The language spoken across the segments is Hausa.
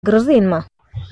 Grzin ma.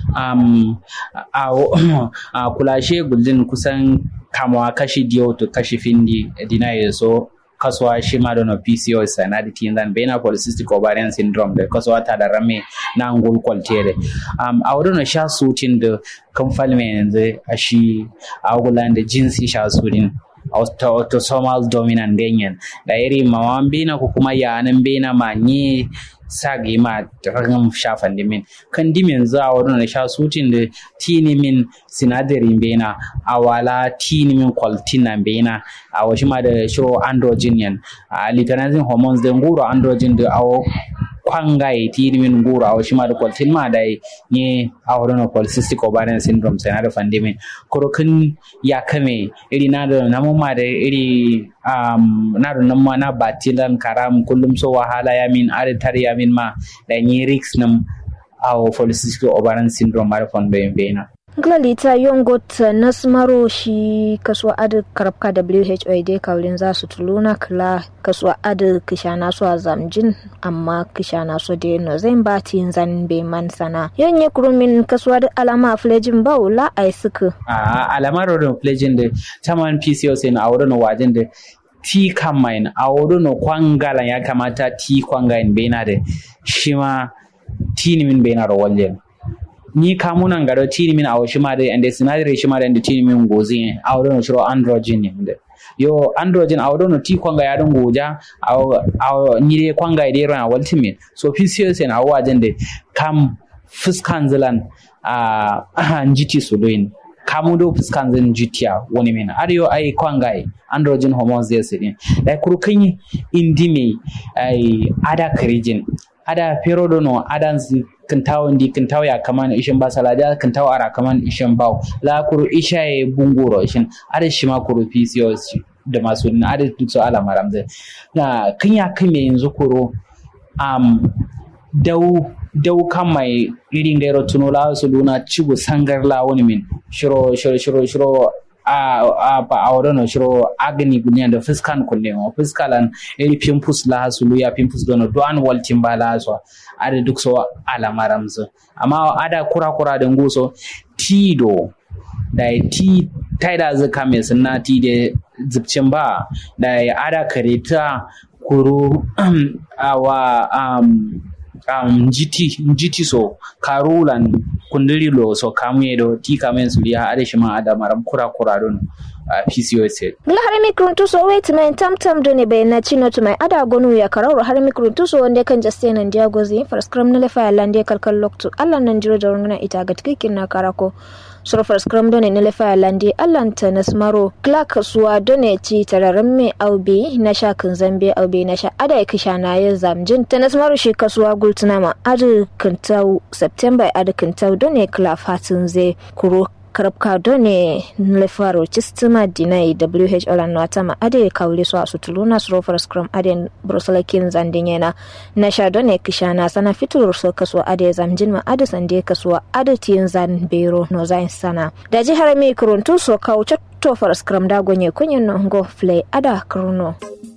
A kulashe gudun kusan kamawa kashi diyo to kashi findi dina yaso kaswa shi ma dono PCOS na da tinzan bena polycystic ovarian syndrome da kaswa ta da rame na ngul kwaltere a wurin sha sutin da kamfalme yanzu a shi a wulan da jinsi sha sutin autosomal dominant ganyen da iri mawan bena ko kuma yanan bena ma ni sagi ma ragam shafan dimin kan dimin za a wurin sha sutin da tinimin sinadarin bena a wala tinimin kwaltinan bena a wasu ma da shiro androgen a luteinizing hormones da nguro androgen da awo kwangaye tinimin nguro a wasu ma da kwaltin ma da ne a wurin polycystic ovarian syndrome sai na da fandimin kurukin ya kame iri na da namun ma da iri na da nan ma na batilan karam kullum so wahala yamin aritar yamin ma da ni risk nam a polycystic ovarian syndrome ma da fandimin bena. Glalita yongot nasmaro shi kaswa adu karabka WHO dai kaulin za su tuluna kala kaswa adu kishana su zamjin amma kishana su dai November tin zan be man sana yonye kurumin kaswa da alama flejin baula ai suka alama rodon flejin da taman PCOS na auren wajen da ti kamain auren kwangala ya kamata ti kwangain bena da shi ma ti min bena rawaljen ni kamunan garo tini min awo shima da ande sinadari shima da ande tini min gozi awdo shiro androgen ne yo androgen awdo no ti kwanga ya don goja aw ni de kwanga de ran ultimate so PCOS en awo ajende kam fuskan zilan njiti sudoin kamudo fuskan zin jitiya woni min ariyo ai kwanga androgen hormones zai sidin da kurukan indime ai ada krijin ada perodono adansi kintawo ya kaman ishin ba salada kintawo ara kaman ishin bawo la kuru ishaye bunguro ishin ada shima kuru PCOS da masu na ada duk so ala maramze na kinya kime yanzu kuro dau kan mai irin gairo tunola su luna cigo sangar la wani min shiro a wurin shiro agni gunya da fiskan kulle ma fiskalan iri pimpus la su luya pimpus dono do an waltin ba la so ada duk so alamaram su amma ada kura da nguso tido da ti taida zaka mai sunna ti da zubcin ba da ada kareta kuru jiti so karulan kundiri lo so kamuye do ti kamen su liya ade shima ada maram kura don PCOS la har mikruntu so wait men tam do ne bayna chino to mai ada gonu ya kararo har mikruntu so wanda kan jaste nan dia gozi firskram ne le fa lande kalkal loktu Allah nan jiro da wannan ita ga tikin na karako surfar scrum done ne lefa landi allanta nasmaro clark suwa done ci tararin me aube na shakin zambe aube na sha ada kisha na yin zamjin ta nasmaro shi kasuwa gultuna ma adu kintau september adu kintau done klafatin zai kuro karabka done lefaro chistima dinai WHO lan nota ma ade kauli so asutuluna surfar scrum ade brosalakin zandinyena na sha done kisha na sana fitur so kaso ade zamjin ma ade sande kaso ade tin zan bero no zain sana da jihar mi kuruntu so kauce to far scrum da gonye kunyin no go play ada kruno